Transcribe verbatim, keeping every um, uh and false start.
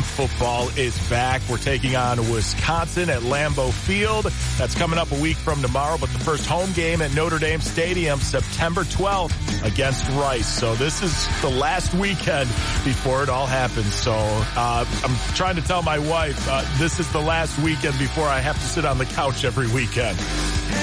football is back. We're taking on Wisconsin at Lambeau Field. That's coming up a week from tomorrow, but the first home game at Notre Dame Stadium, September twelfth against Rice. So this is the last weekend before it all happens. So uh, I'm trying to tell my wife uh, this is the last weekend before I have to sit on the couch every weekend.